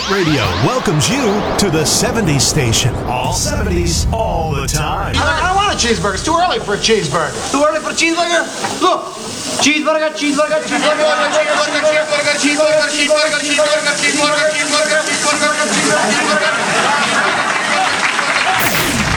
Radio welcomes you to the 70s station. All 70s, all the time. I don't want a cheeseburger. It's too early for a cheeseburger. Too early for a cheeseburger? Look. Cheeseburger, cheeseburger, cheeseburger, cheeseburger, cheeseburger, cheeseburger, cheeseburger, cheeseburger, cheeseburger, cheeseburger, cheeseburger, cheeseburger, cheeseburger.